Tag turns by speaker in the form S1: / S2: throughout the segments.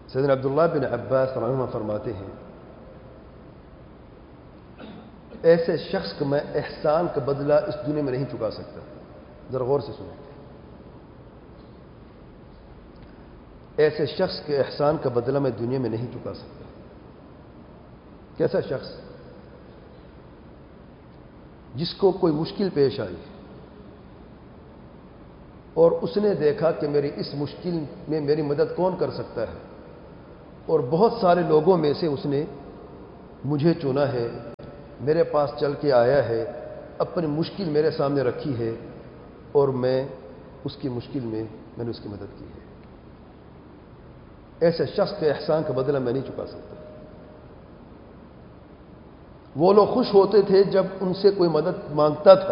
S1: سیدنا عبداللہ بن عباس رضی اللہ عنہما فرماتے ہیں ایسے شخص کو میں احسان کا بدلہ اس دنیا میں نہیں چکا سکتا. ذرا غور سے سنیں. ایسے شخص کے احسان کا بدلہ میں دنیا میں نہیں چکا سکتا. کیسا شخص؟ جس کو کوئی مشکل پیش آئی اور اس نے دیکھا کہ میری اس مشکل میں میری مدد کون کر سکتا ہے، اور بہت سارے لوگوں میں سے اس نے مجھے چنا ہے، میرے پاس چل کے آیا ہے، اپنی مشکل میرے سامنے رکھی ہے اور میں اس کی مشکل میں نے اس کی مدد کی ہے. ایسے شخص کے احسان کا بدلہ میں نہیں چکا سکتا. وہ لوگ خوش ہوتے تھے جب ان سے کوئی مدد مانگتا تھا،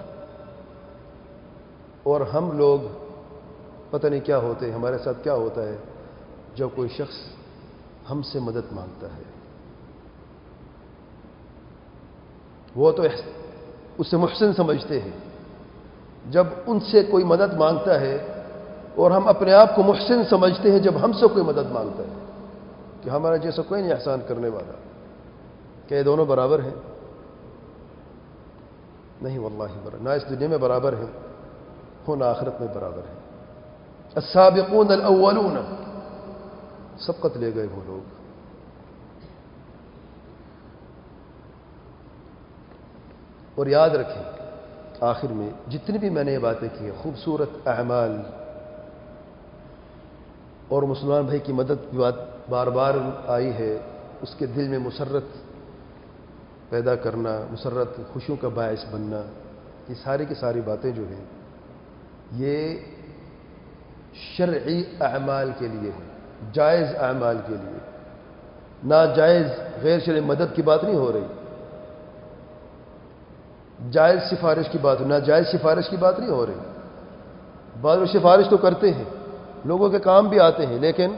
S1: اور ہم لوگ پتہ نہیں کیا ہوتے، ہمارے ساتھ کیا ہوتا ہے جب کوئی شخص ہم سے مدد مانگتا ہے. وہ تو اسے محسن سمجھتے ہیں. جب ان سے کوئی مدد مانگتا ہے اور ہم اپنے آپ کو محسن سمجھتے ہیں جب ہم سے کوئی مدد مانگتا ہے کہ ہمارا جیسا کوئی نہیں احسان کرنے والا. کہ یہ دونوں برابر ہیں؟ نہیں واللہ برابر. نہ اس دنیا میں برابر ہیں نہ آخرت میں برابر ہیں. السابقون الاولون، سبقت لے گئے وہ لوگ. اور یاد رکھیں آخر میں جتنی بھی میں نے یہ باتیں کی ہیں، خوبصورت اعمال اور مسلمان بھائی کی مدد کی بات بار بار آئی ہے، اس کے دل میں مسرت پیدا کرنا، مسرت خوشیوں کا باعث بننا، یہ ساری کی ساری باتیں جو ہیں یہ شرعی اعمال کے لیے ہیں، جائز اعمال کے لیے. ناجائز غیر شرعی مدد کی بات نہیں ہو رہی، جائز سفارش کی بات، ناجائز سفارش کی بات نہیں ہو رہی. بعض لوگ سفارش تو کرتے ہیں، لوگوں کے کام بھی آتے ہیں، لیکن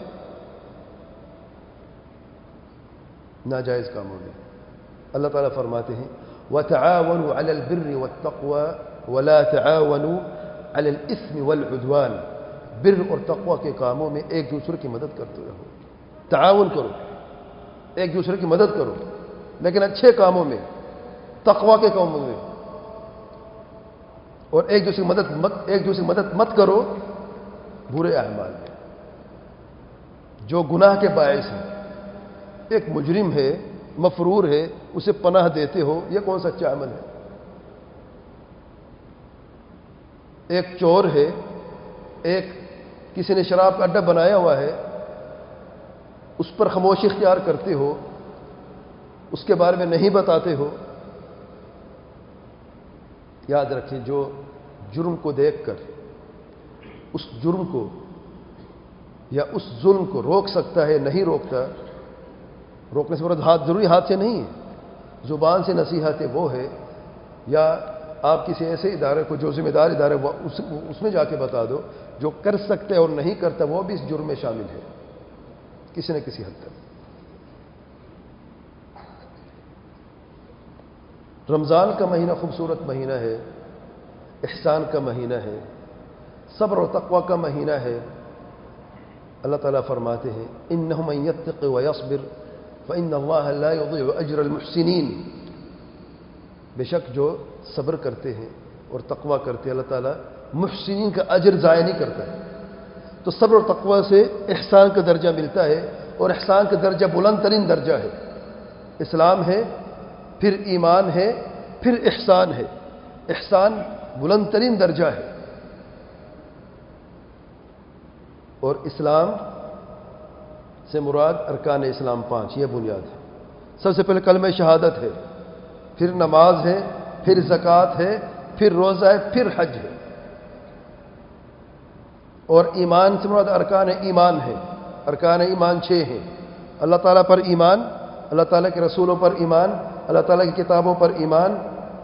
S1: ناجائز کاموں میں. اللہ تعالیٰ فرماتے ہیں وَتَعَاوَنُوا عَلَى الْبِرِّ وَالتَّقْوَى وَلَا تَعَاوَنُوا عَلَى الْإِثْمِ وَالْعُدْوَانِ. بر اور تقوی کے کاموں میں ایک دوسرے کی مدد کرتے رہو، تعاون کرو، ایک دوسرے کی مدد کرو، لیکن اچھے کاموں میں، تقوی کے کاموں میں. اور ایک دوسرے کی مدد مت کرو برے اعمال میں جو گناہ کے باعث ہیں. ایک مجرم ہے، مفرور ہے، اسے پناہ دیتے ہو، یہ کون سا اچھا عمل ہے؟ ایک چور ہے، ایک کسی نے شراب کا اڈا بنایا ہوا ہے، اس پر خاموشی اختیار کرتے ہو، اس کے بارے میں نہیں بتاتے ہو. یاد رکھیں جو جرم کو دیکھ کر اس جرم کو یا اس ظلم کو روک سکتا ہے، نہیں روکتا. روکنے سے مراد ضروری ہاتھ سے نہیں ہے، زبان سے نصیحت ہے وہ ہے، یا آپ کسی ایسے ادارے کو جو ذمہ دار ادارے اس میں جا کے بتا دو. جو کر سکتے اور نہیں کرتا وہ بھی اس جرم میں شامل ہے کسی نہ کسی حد تک. رمضان کا مہینہ خوبصورت مہینہ ہے، احسان کا مہینہ ہے، صبر و تقوی کا مہینہ ہے. اللہ تعالیٰ فرماتے ہیں إِنَّهُ مَن يَتَّقِ وَيَصْبِرْ فَإِنَّ اللَّهَ لَا يُضِيعُ أَجْرَ الْمُحْسِنِينَ. بے شک جو صبر کرتے ہیں اور تقوی کرتے ہیں اللہ تعالیٰ محسنین کا اجر ضائع نہیں کرتا ہے. تو صبر اور تقوی سے احسان کا درجہ ملتا ہے، اور احسان کا درجہ بلند ترین درجہ ہے. اسلام ہے، پھر ایمان ہے، پھر احسان ہے. احسان بلند ترین درجہ ہے. اور اسلام سے مراد ارکان اسلام 5، یہ بنیاد ہے. سب سے پہلے کلمہ شہادت ہے، پھر نماز ہے، پھر زکوٰۃ ہے، پھر روزہ ہے، پھر حج ہے. اور ایمان سے مراد ارکان ایمان ہے. ارکان ایمان 6 ہیں: اللہ تعالیٰ پر ایمان، اللہ تعالیٰ کے رسولوں پر ایمان، اللہ تعالیٰ کی کتابوں پر ایمان،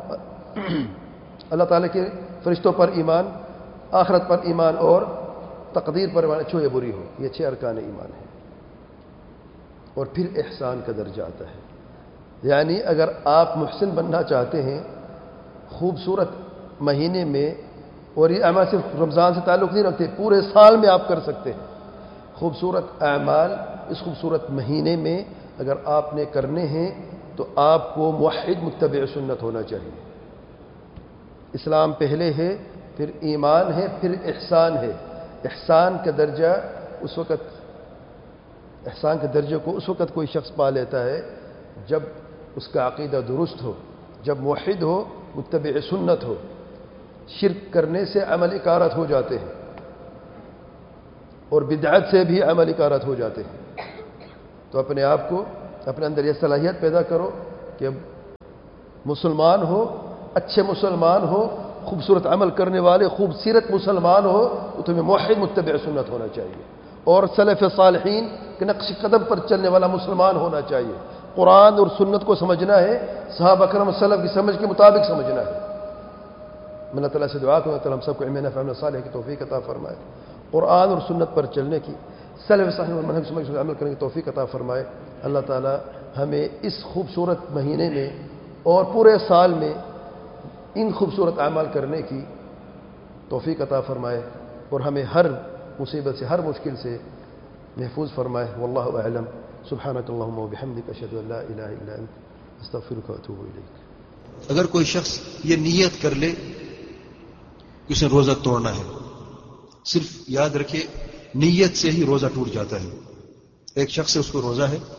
S1: اللہ تعالیٰ کے فرشتوں پر ایمان، آخرت پر ایمان، اور تقدیر پر ایمان، اچھی یا بری ہو. یہ 6 ارکان ایمان ہیں. اور پھر احسان کا درجہ آتا ہے. یعنی اگر آپ محسن بننا چاہتے ہیں خوبصورت مہینے میں، اور یہ اعمال صرف رمضان سے تعلق نہیں رکھتے، پورے سال میں آپ کر سکتے ہیں خوبصورت اعمال اس خوبصورت مہینے میں اگر آپ نے کرنے ہیں تو آپ کو موحد متبع سنت ہونا چاہیے. اسلام پہلے ہے، پھر ایمان ہے، پھر احسان ہے. احسان کا درجہ اس وقت، احسان کے درجے کو اس وقت کوئی شخص پا لیتا ہے جب اس کا عقیدہ درست ہو، جب موحد ہو، متبع سنت ہو. شرک کرنے سے عمل اکارت ہو جاتے ہیں اور بدعت سے بھی عمل اکارت ہو جاتے ہیں. تو اپنے آپ کو، اپنے اندر یہ صلاحیت پیدا کرو کہ مسلمان ہو، اچھے مسلمان ہو، خوبصورت عمل کرنے والے خوبصورت مسلمان ہو تو تمہیں موحد متبع سنت ہونا چاہیے اور سلف صالحین کے نقش قدم پر چلنے والا مسلمان ہونا چاہیے. قرآن اور سنت کو سمجھنا ہے، صحابہ کرام سلف کی سمجھ کے مطابق سمجھنا ہے. میں اللہ تعالیٰ سے دعا کروں کہ ہم سب کو علم نافع عمل صالح کی توفیق عطا فرمائے، قرآن اور سنت پر چلنے کی، سلف صالحین اور منہج سمجھ کے عمل کرنے کی توفیق عطا فرمائے. اللہ تعالیٰ ہمیں اس خوبصورت مہینے میں اور پورے سال میں ان خوبصورت اعمال کرنے کی توفیق عطا فرمائے اور ہمیں ہر مصیبت سے، ہر مشکل سے محفوظ فرمائے. واللہ اعلم. سبحانک اللہم وبحمدک، اشہد ان لا الہ الا انت، استغفرک واتوب الیک.
S2: اگر کوئی شخص یہ نیت کر لے کہ اسے روزہ توڑنا ہے، صرف یاد رکھے نیت سے ہی روزہ ٹوٹ جاتا ہے. ایک شخص سے اس کو روزہ ہے،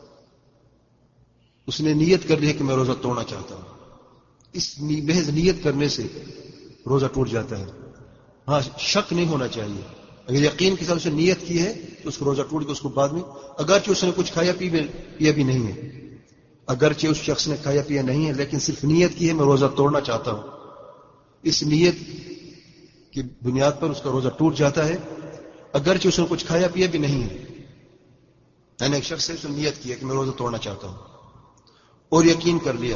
S2: اس نے نیت کر لی کہ میں روزہ توڑنا چاہتا ہوں، اس محض نیت کرنے سے روزہ ٹوٹ جاتا ہے. ہاں، شک نہیں ہونا چاہیے. اگر یقین کے ساتھ اسے نیت کی ہے تو اس کو روزہ ٹوٹ گیا. اس کو بعد میں اگرچہ اس نے کچھ کھایا پیا بھی نہیں ہے، اگرچہ اس شخص نے کھایا پیا نہیں ہے، لیکن صرف نیت کی ہے میں روزہ توڑنا چاہتا ہوں، اس نیت کی بنیاد پر اس کا روزہ ٹوٹ جاتا ہے، اگرچہ اس نے کچھ کھایا پیا بھی نہیں ہے. یعنی ایک شخص سے اس نے نیت کی ہے کہ میں روزہ توڑنا چاہتا ہوں اور یقین کر لیا،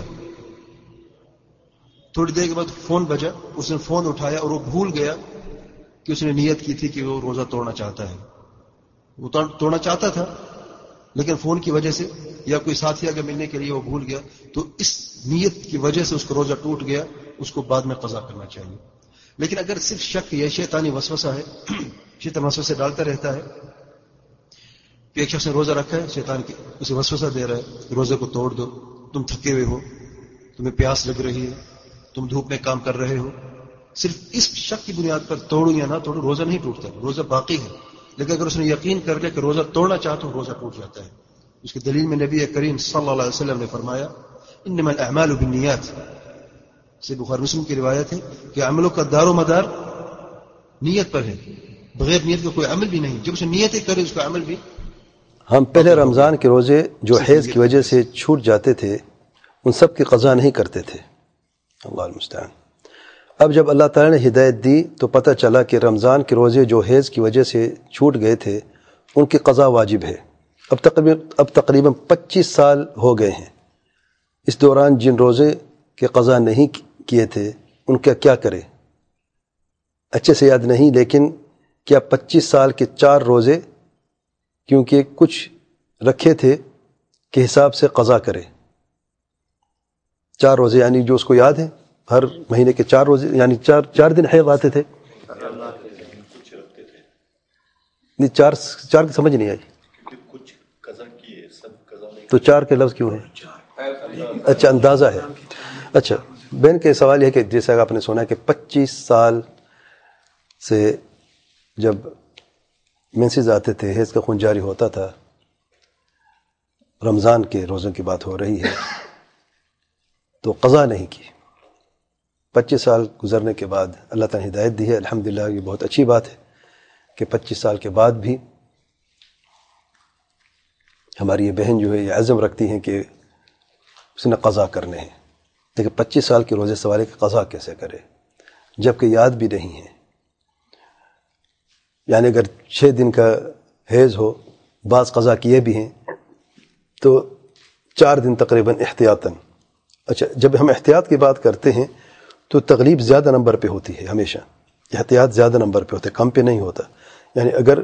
S2: تھوڑی دیر کے بعد فون بجا، اس نے فون اٹھایا اور وہ بھول گیا کہ اس نے نیت کی تھی کہ وہ روزہ توڑنا چاہتا ہے. وہ توڑنا چاہتا تھا لیکن فون کی وجہ سے یا کوئی ساتھی آگے ملنے کے لیے وہ بھول گیا، تو اس نیت کی وجہ سے اس کا روزہ ٹوٹ گیا. اس کو بعد میں قضا کرنا چاہیے. لیکن اگر صرف شک یا شیطانی وسوسہ ہے، شیطان وسوسے ڈالتا رہتا ہے کہ ایک شخص نے روزہ رکھا ہے، شیطان اسے وسوسہ دے رہا ہے روزے کو توڑ دو، تم تھکے ہوئے ہو، تمہیں پیاس لگ رہی ہے، تم دھوپ میں کام کر رہے ہو، صرف اس شک کی بنیاد پر توڑو یا نہ توڑو روزہ نہیں ٹوٹتا، روزہ باقی ہے. لیکن اگر اس نے یقین کر لیا کہ روزہ توڑنا چاہتا ہوں، روزہ ٹوٹ جاتا ہے. اس کی دلیل میں نبی کریم صلی اللہ علیہ وسلم نے فرمایا انما الاعمال بالنیات، سے بخاری مسلم کی روایت ہے کہ عملوں کا دار و مدار نیت پر ہے، بغیر نیت کا کوئی عمل بھی نہیں. جب اسے نیت کرے اس کا عمل بھی.
S3: ہم پہلے رمضان کے روزے جو حیض کی وجہ سے چھوٹ جاتے تھے ان سب کی قضا نہیں کرتے تھے، اللہ المستعان. اب جب اللہ تعالیٰ نے ہدایت دی تو پتہ چلا کہ رمضان کے روزے جو حیض کی وجہ سے چھوٹ گئے تھے ان کی قضا واجب ہے. اب تقریباً 25 سال ہو گئے ہیں. اس دوران جن روزے کے قضا نہیں کیے تھے ان کا کیا کرے؟ اچھے سے یاد نہیں، لیکن کیا 25 سال کے 4 روزے کیونکہ کچھ رکھے تھے کے حساب سے قضا کرے؟ 4 روزے یعنی جو اس کو یاد ہے ہر مہینے کے 4 روزے، یعنی 4 دن حیض آتے تھے. نہیں، 4 کی سمجھ نہیں آئی تو 4 کے لفظ کیوں ہیں؟ اچھا، اندازہ ہے. اچھا، بہن کے سوال یہ ہے کہ جیسا آپ نے سنا کہ 25 سال سے جب مینسز آتے تھے، حیض کا خون جاری ہوتا تھا، رمضان کے روزوں کی بات ہو رہی ہے، تو قضا نہیں کی. 25 سال گزرنے کے بعد اللہ تعالیٰ نے ہدایت دی ہے، الحمدللہ یہ بہت اچھی بات ہے کہ 25 سال کے بعد بھی ہماری یہ بہن جو ہے یہ عزم رکھتی ہیں کہ اس نے قضا کرنے ہیں. لیکن 25 سال کے روزے سوالے کی قضا کیسے کرے جبکہ یاد بھی نہیں ہے؟ یعنی اگر 6 دن کا حیض ہو، بعض قضا کیے بھی ہیں، تو 4 دن تقریباً احتیاطاً. اچھا، جب ہم احتیاط کی بات کرتے ہیں تو تغلیب زیادہ نمبر پہ ہوتی ہے، ہمیشہ احتیاط زیادہ نمبر پہ ہوتا ہے، کم پہ نہیں ہوتا. یعنی اگر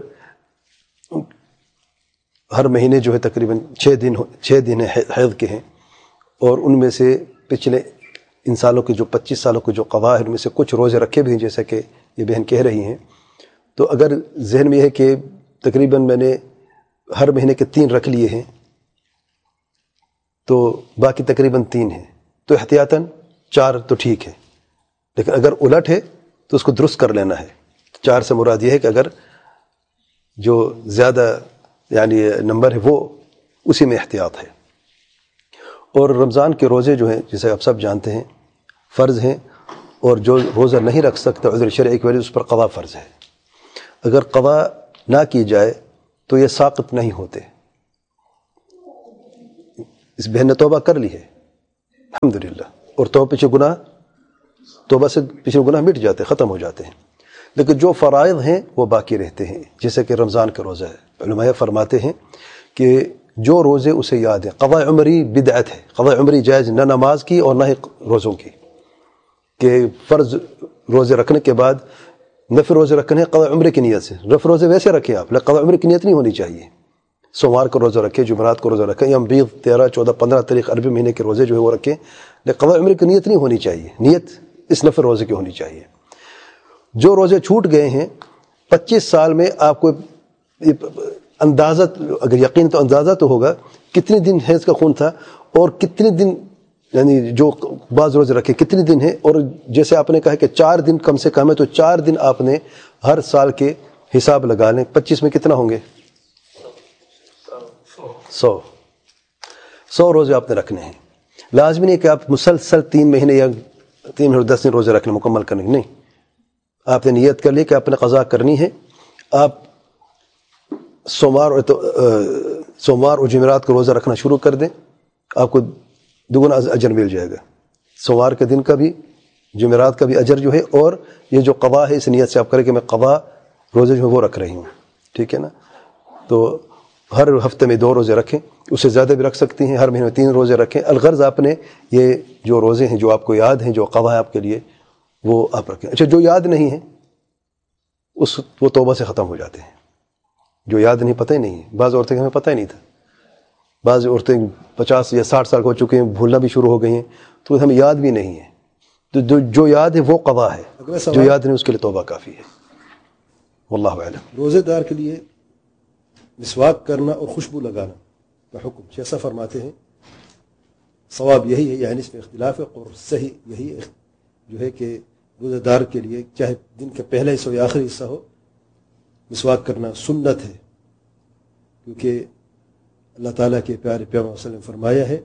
S3: ہر مہینے جو ہے تقریباً 6 دن حیض کے ہیں اور ان میں سے پچھلے ان سالوں کے جو 25 سالوں کے جو قضا ہے ان میں سے کچھ روزے رکھے بھی ہیں جیسا کہ یہ بہن کہہ رہی ہیں، تو اگر ذہن میں ہے کہ تقریباً میں نے ہر مہینے کے 3 رکھ لیے ہیں تو باقی تقریباً 3 ہیں، تو احتیاطاً 4 تو ٹھیک ہے، لیکن اگر الٹ ہے تو اس کو درست کر لینا ہے۔ 4 سے مراد یہ ہے کہ اگر جو زیادہ یعنی نمبر ہے وہ اسی میں احتیاط ہے۔ اور رمضان کے روزے جو ہیں جسے آپ سب جانتے ہیں فرض ہیں، اور جو روزہ نہیں رکھ سکتا عذر شرعی کی وجہ سے اس پر قضا فرض ہے۔ اگر قضا نہ کی جائے تو یہ ساقط نہیں ہوتے۔ اس بہن نے توبہ کر لی ہے الحمدللہ، اور توبہ سے پچھلے گناہ مٹ جاتے، ختم ہو جاتے ہیں، لیکن جو فرائض ہیں وہ باقی رہتے ہیں، جیسے کہ رمضان کا روزہ ہے۔ علماء فرماتے ہیں کہ جو روزے اسے یاد ہے، قضاء عمری بدعت ہے، قضاء عمری جائز نہ نماز کی اور نہ ہی روزوں کی، کہ فرض روزے رکھنے کے بعد نفل روزے رکھنے قضاء عمری کی نیت سے، نفل روزے ویسے رکھیں آپ، لیکن قضاء عمری کی نیت نہیں ہونی چاہیے۔ سوموار کو روزہ رکھیں، جمعرات کو روزہ رکھیں، یا بیض 13 14 15 تاریخ عربی مہینے کے روزے جو ہے وہ رکھیں، لیکن قضاء عمری کی نیت نہیں ہونی چاہیے، نیت اس نفل روزے کی ہونی چاہیے۔ جو روزے چھوٹ گئے ہیں 25 سال میں آپ کو اندازہ، اگر یقین تو اندازہ تو ہوگا کتنے دن حیض کا خون تھا اور کتنے دن یعنی جو بعض روزے رکھے کتنے دن ہیں، اور جیسے آپ نے کہا کہ 4 دن کم سے کم ہے تو 4 دن آپ نے ہر سال کے حساب لگا لیں، 25 میں کتنا ہوں گے؟ 100 روزے آپ نے رکھنے ہیں۔ لازمی نہیں کہ آپ مسلسل 3 مہینے یا 3 مہینے 10 دن روزے رکھنے مکمل کرنے، نہیں، آپ نے نیت کر لی کہ آپ نے قضا کرنی ہے، آپ سوموار اور جمعرات کو روزہ رکھنا شروع کر دیں، آپ کو دگنا اجر مل جائے گا، سوموار کے دن کا بھی جمعرات کا بھی اجر جو ہے، اور یہ جو قضا ہے اس نیت سے آپ کریں کہ میں قضا روزے جو ہے وہ رکھ رہی ہوں، ٹھیک ہے نا؟ تو ہر ہفتے میں 2 روزے رکھیں، اس سے زیادہ بھی رکھ سکتی ہیں، ہر مہینے میں 3 روزے رکھیں، الغرض آپ نے یہ جو روزے ہیں جو آپ کو یاد ہیں، جو قضا ہے آپ کے لیے، وہ آپ رکھیں۔ اچھا، جو یاد نہیں ہے وہ توبہ سے ختم ہو جاتے ہیں، جو یاد نہیں، پتہ ہی نہیں ہے۔ بعض عورتیں ہمیں پتہ ہی نہیں تھا، بعض عورتیں 50 یا 60 سال ہو چکے ہیں، بھولنا بھی شروع ہو گئی ہیں، تو ہمیں یاد بھی نہیں ہے، تو جو یاد ہے وہ قضا ہے، جو یاد نہیں اس کے لیے توبہ کافی ہے۔ واللہ اعلم۔
S1: روزے دار کے لیے مسواک کرنا اور خوشبو لگانا کا حکم جیسا فرماتے ہیں، ثواب یہی ہے، یعنی اس میں اختلاف ہے، اور صحیح یہی جو ہے کہ روزہ دار کے لیے چاہے دن کا پہلا حصہ ہو یا آخری حصہ ہو، مسواک کرنا سنت ہے، کیونکہ اللہ تعالیٰ کے پیارے پیغمبر صلی اللہ علیہ وسلم نے فرمایا ہے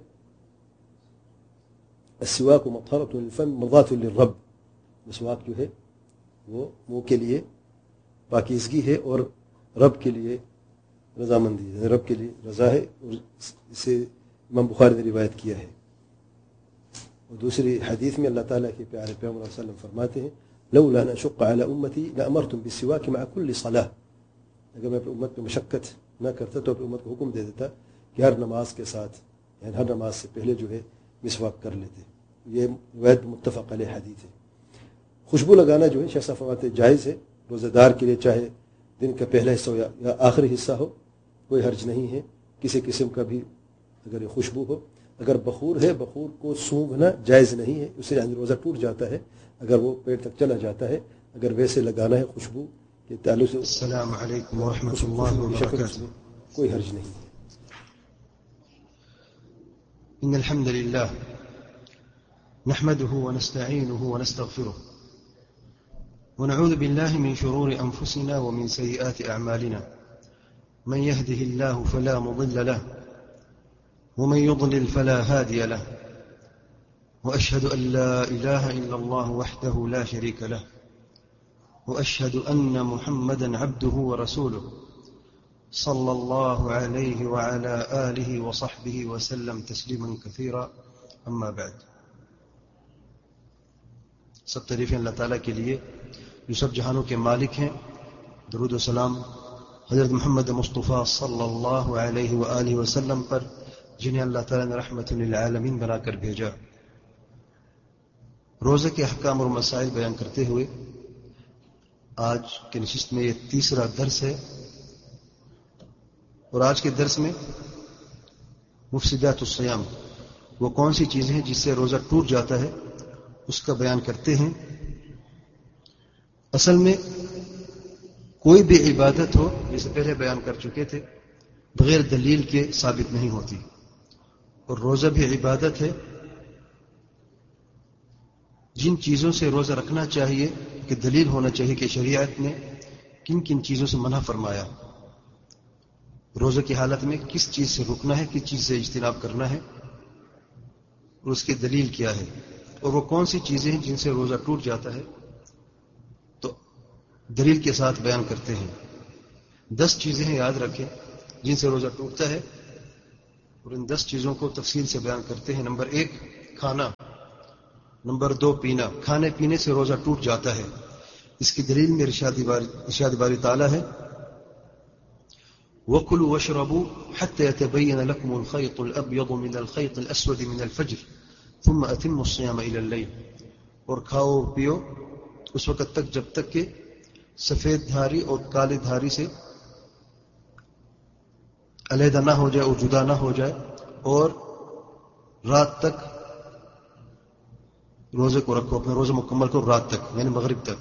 S1: السواک مطہرۃ للفم مرضاۃ للرب، مسواک جو ہے وہ منہ کے لیے پاکیزگی ہے اور رب کے لیے رضامندی ہے، رب کے لیے رضا ہے، اور اسے امام بخاری نے روایت کیا ہے۔ اور دوسری حدیث میں اللہ تعالیٰ کے پیارے پیغمبر صلی اللہ علیہ وسلم فرماتے ہیں لولا ان اشق علی امتی لامرتم بالسواک مع كل صلاۃ، اگر میں اپنی امت پہ مشقت نہ کرتا تو اپنی امت کو حکم دے دیتا کہ ہر نماز کے ساتھ، یعنی ہر نماز سے پہلے جو ہے مسواک کر لیتے۔ یہ روایت متفق علیہ حدیث ہے۔ خوشبو لگانا جو ہے شیخ صاحب فرماتے ہیں جائز ہے روزہ دار کے لیے، چاہے دن کا پہلا حصہ ہو یا آخری حصہ ہو، کوئی حرج نہیں ہے، کسی قسم کا بھی اگر یہ خوشبو ہو۔ اگر بخور ہے، بخور کو سونگھنا جائز نہیں ہے، اس سے روزہ ٹوٹ جاتا ہے اگر وہ پیٹ تک چلا جاتا ہے۔ اگر ویسے لگانا ہے خوشبو کے تعلق سے،
S2: السلام علیکم ورحمۃ اللہ وبرکاتہ۔
S1: کوئی حرج نہیں ہے۔
S2: ان الحمد لله نحمده ونستعينه ونستغفره ونعوذ بالله من شرور انفسنا ومن سيئات اعمالنا، من يهده الله فلا مضل له ومن يضلل فلا هادي له، واشهد ان لا اله الا الله وحده لا شريك له، واشهد ان محمدا عبده ورسوله صلى الله عليه وعلى آله وصحبه وسلم تسلیما كثيرا، اما بعد۔ سب تعریفیں اللہ تعالیٰ کے لیے جو سب جہانوں کے مالک ہیں، درود و سلام حضرت محمد مصطفیٰ صلی اللہ علیہ وآلہ وسلم پر، جنہیں اللہ تعالیٰ نے رحمت للعالمین بنا کر بھیجا۔ روزے کے احکام اور مسائل بیان کرتے ہوئے آج کے نشست میں یہ 3را درس ہے، اور آج کے درس میں مفسدات الصیام، وہ کون سی چیزیں ہیں جس سے روزہ ٹوٹ جاتا ہے، اس کا بیان کرتے ہیں۔ اصل میں کوئی بھی عبادت ہو، جسے پہلے بیان کر چکے تھے، بغیر دلیل کے ثابت نہیں ہوتی. اور روزہ بھی عبادت ہے. جن چیزوں سے روزہ رکھنا چاہیے کہ دلیل ہونا چاہیے کہ شریعت نے کن کن چیزوں سے منع فرمایا، روزہ کی حالت میں کس چیز سے رکنا ہے، کس چیز سے اجتناب کرنا ہے، اور اس کی دلیل کیا ہے، اور وہ کون سی چیزیں ہیں جن سے روزہ ٹوٹ جاتا ہے، تو دلیل کے ساتھ بیان کرتے ہیں. 10 چیزیں ہیں، یاد رکھیں، جن سے روزہ ٹوٹتا ہے، اور ان 10 چیزوں کو تفصیل سے بیان کرتے ہیں. نمبر 1 کھانا، نمبر 2 پینا. کھانے پینے سے روزہ ٹوٹ جاتا ہے. اس کی دلیل میں ارشاد باری تعالیٰ ہے وَكُلُوا وَاشْرَبُوا حَتَّى يَتَبَيَّنَ لَكُمُ الْخَيْطُ الْأَبْيَضُ مِنَ الْخَيْطِ الْأَسْوَدِ مِنَ الْفَجْرِ ثُمَّ أَتِمُّوا الصِّيَامَ إِلَى اللَّيْلِ. اور کھاؤ اور پیو اس وقت تک جب تک کہ سفید دھاری اور کالے دھاری سے علیحدہ نہ ہو جائے اور جدا نہ ہو جائے، اور رات تک روزے کو رکھو، اپنے روزے مکمل کرو رات تک، یعنی مغرب تک.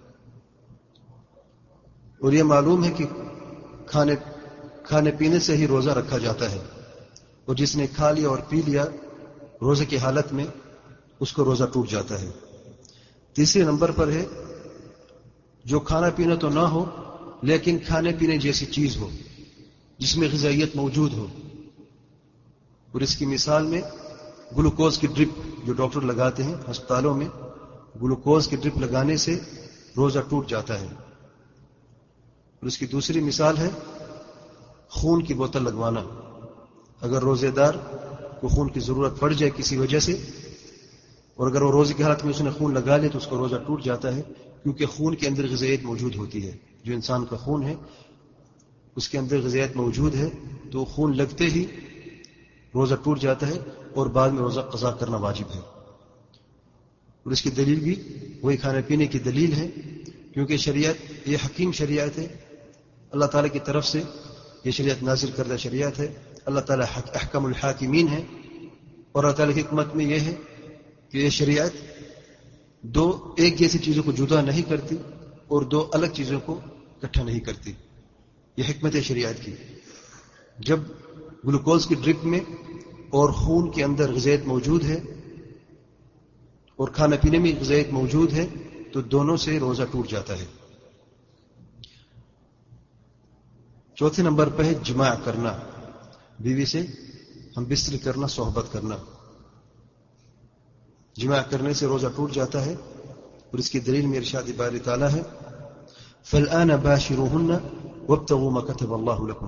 S2: اور یہ معلوم ہے کہ کھانے پینے سے ہی روزہ رکھا جاتا ہے، اور جس نے کھا لیا اور پی لیا روزے کی حالت میں، اس کو روزہ ٹوٹ جاتا ہے. تیسرے نمبر پر ہے جو کھانا پینا تو نہ ہو لیکن کھانے پینے جیسی چیز ہو جس میں غذائیت موجود ہو. اور اس کی مثال میں گلوکوز کی ڈرپ جو ڈاکٹر لگاتے ہیں ہسپتالوں میں، گلوکوز کی ڈرپ لگانے سے روزہ ٹوٹ جاتا ہے. اور اس کی دوسری مثال ہے خون کی بوتل لگوانا. اگر روزے دار کو خون کی ضرورت پڑ جائے کسی وجہ سے، اور اگر وہ روزے کی حالت میں اس نے خون لگا لے تو اس کا روزہ ٹوٹ جاتا ہے، کیونکہ خون کے اندر غذائیت موجود ہوتی ہے. جو انسان کا خون ہے اس کے اندر غذائیت موجود ہے، تو خون لگتے ہی روزہ ٹوٹ جاتا ہے اور بعد میں روزہ قضا کرنا واجب ہے. اور اس کی دلیل بھی وہی کھانے پینے کی دلیل ہے، کیونکہ شریعت یہ حکیم شریعت ہے، اللہ تعالیٰ کی طرف سے یہ شریعت نازل کردہ شریعت ہے. اللہ تعالیٰ احکم الحاکمین ہے، اور اللہ تعالیٰ کی حکمت میں یہ ہے کہ یہ شریعت دو ایک جیسی چیزوں کو جدا نہیں کرتی اور دو الگ چیزوں کو اکٹھا نہیں کرتی. یہ حکمت ہے شریعت کی. جب گلوکوز کی ڈرپ میں اور خون کے اندر غذائیت موجود ہے اور کھانا پینے میں غذائیت موجود ہے تو دونوں سے روزہ ٹوٹ جاتا ہے. چوتھے نمبر پہ ہے جماع کرنا، بیوی سے ہم بستری کرنا، صحبت کرنا. جماع کرنے سے روزہ ٹوٹ جاتا ہے، اور اس کی دلیل میں ارشاد باری تعالیٰ ہے فَالْآنَ بَاشِرُوهُنَّ وَابْتَغُوا مَا كَتَبَ اللَّهُ لَكُمْ.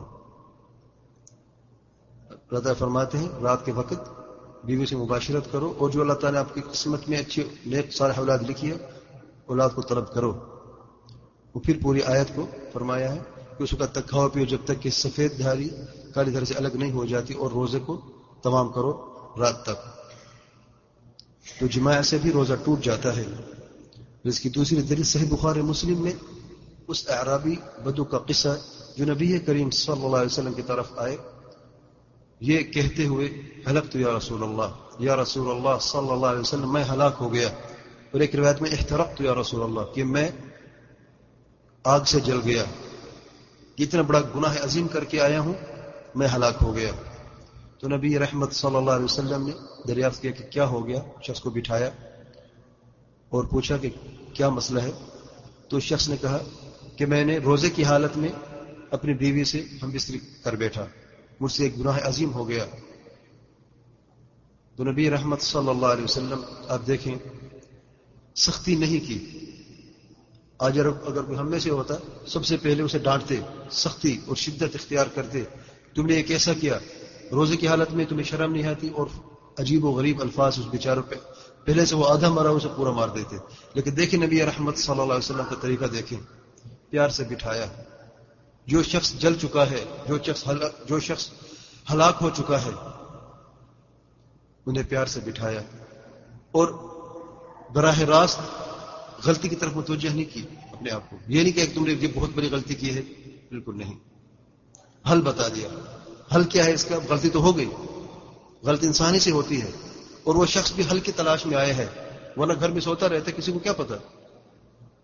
S2: اللہ تعالیٰ فرماتے ہیں رات کے وقت بیوی سے مباشرت کرو، اور جو اللہ تعالیٰ نے آپ کی قسمت میں اچھی نیک صالح اولاد لکھی ہے اولاد کو طلب کرو. وہ پھر پوری آیت کو فرمایا ہے کہ اس وقت تک کھاؤ پیو جب تک کہ سفید دھاری کالی دھاری سے الگ نہیں ہو جاتی، اور روزے کو تمام کرو رات تک. تو جماع سے بھی روزہ ٹوٹ جاتا ہے. اس کی دوسری دلیل صحیح بخاری مسلم میں اس اعرابی بدو کا قصہ جو نبی کریم صلی اللہ علیہ وسلم کی طرف آئے یہ کہتے ہوئے ہلکت یا رسول اللہ، یا رسول اللہ صلی اللہ علیہ وسلم میں ہلاک ہو گیا. اور ایک روایت میں احترقت یا رسول اللہ، کہ میں آگ سے جل گیا، اتنا بڑا گناہ عظیم کر کے آیا ہوں، میں ہلاک ہو گیا. تو نبی رحمت صلی اللہ علیہ وسلم نے دریافت کیا کہ کیا ہو گیا. شخص کو بٹھایا اور پوچھا کہ کیا مسئلہ ہے. تو شخص نے کہا کہ میں نے روزے کی حالت میں اپنی بیوی سے ہم بستری کر بیٹھا، مجھ سے ایک گناہ عظیم ہو گیا. تو نبی رحمت صلی اللہ علیہ وسلم آپ دیکھیں سختی نہیں کی. آج اگر کوئی ہم میں سے ہوتا سب سے پہلے اسے ڈانٹتے، سختی اور شدت اختیار کرتے. تم نے یہ کیسا کیا؟ روزے کی حالت میں تمہیں شرم نہیں آتی؟ اور عجیب و غریب الفاظ اس بیچاروں پہ پہلے سے وہ آدھا مرا اسے پورا مار دیتے. لیکن دیکھیں نبی رحمت صلی اللہ علیہ وسلم کا طریقہ دیکھیں، پیار سے بٹھایا. جو شخص جل چکا ہے، جو شخص ہلاک ہو چکا ہے، انہیں پیار سے بٹھایا اور براہ راست غلطی کی طرف متوجہ نہیں کی اپنے آپ کو. یہ نہیں کہ تم نے یہ بہت بڑی غلطی کی ہے، بالکل نہیں. حل بتا دیا. حل کیا ہے اس کا؟ غلطی تو ہو گئی، غلطی انسانی سے ہوتی ہے، اور وہ شخص بھی حل کی تلاش میں آیا ہے، ورنہ گھر میں سوتا رہتا، کسی کو کیا پتا.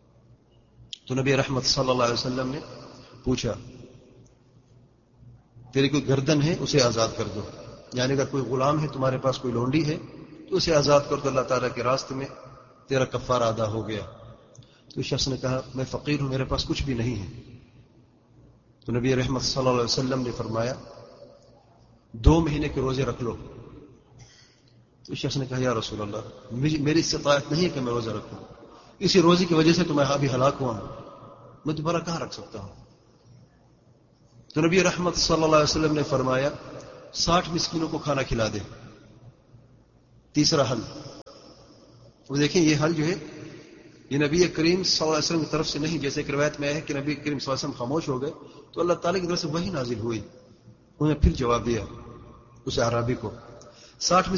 S2: تو نبی رحمت صلی اللہ علیہ وسلم نے پوچھا تیری کوئی گردن ہے اسے آزاد کر دو، یعنی اگر کوئی غلام ہے تمہارے پاس، کوئی لونڈی ہے تو اسے آزاد کر دو، اللہ تعالیٰ کے راستے میں تیرا کفارہ ادا ہو گیا۔ تو اس شخص نے کہا میں فقیر ہوں، میرے پاس کچھ بھی نہیں ہے۔ تو نبی رحمت صلی اللہ علیہ وسلم نے فرمایا 2 مہینے کے روزے رکھ لو۔ تو اس شخص نے کہا یا رسول اللہ میری استطاعت نہیں ہے کہ میں روزہ رکھوں، اسی روزے کی وجہ سے تو میں ابھی ہلاک ہوا ہوں، میں دوبارہ کہاں رکھ سکتا ہوں؟ تو نبی رحمت صلی اللہ علیہ وسلم نے فرمایا 60 مسکینوں کو کھانا کھلا دے۔ تیسرا حل، وہ دیکھیں یہ حل جو ہے یہ نبی کریم صلی اللہ علیہ وسلم کی طرف سے نہیں، جیسے ایک روایت میں ہے کہ نبی کریم صلی اللہ علیہ وسلم خاموش ہو گئے تو اللہ تعالیٰ کی طرف سے وحی نازل ہوئی، انہوں نے پھر جواب دیا اس اعرابی کو 60